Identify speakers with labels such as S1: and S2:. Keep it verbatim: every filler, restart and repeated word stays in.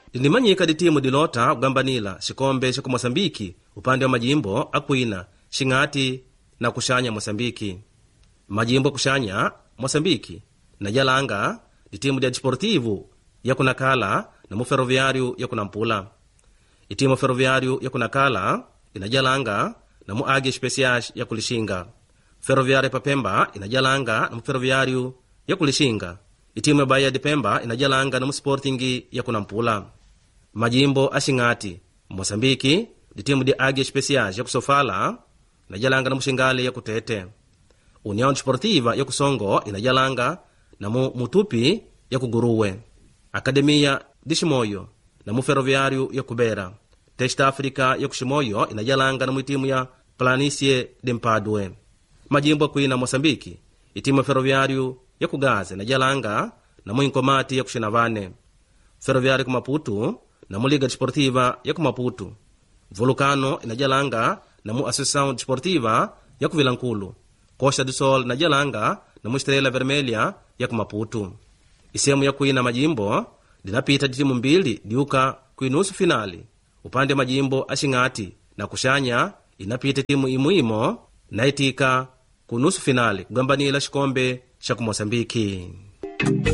S1: Lindimanyika ditimu dilota kugambanila shikombe shaku Mosambiki upande wa majimbo akwina Xingati na kushanya Mosambiki. Majimbo kushanya Mosambiki na jalanga ditimu dia Desportivo ya kunakala na Muferroviário ya kunampula. Itimu Ferroviário ya kunakala inajalanga na Muagi Especiais ya kulishinga. Ferroviário pa Pemba inajalanga na Muferroviário ya kulishinga. Itimu ya Bahia de Pemba inajalanga na Sporting ya kunampula. Majimbo a Xingati Mosambiki ditimu di Águia Especiais ya kusofala inajalanga na Muxingale ya kutete. União Desportiva ya kusongo inajalanga na mu Mutupi ya kuguruwe. Akademia de Chimoio na mu Ferroviário ya kubera. Testa África ya kushimoyo inajalanga na muitimu ya Planície de Mpadue. Majimbo kuina Mosambiki itimu ya Ferroviário ya kugaze inajalanga na mu Inkomati ya kushinavane. Ferroviário ku Maputo na mu Liga Desportiva ya ku Maputo. Vulcano inajalanga na mu Associação Desportiva ya ku Vilankulu. Costa do Sol inajalanga na mu Estrela Vermelha ya ku Maputo. Isemu ya kuina majimbo dinapita ditimu mbili diuka kuinusu finali. Upande majimbo a Xingati na kushanya inapita timu imuimo na itika kunusu finali kugambanila shikombe shaku Mosambiki.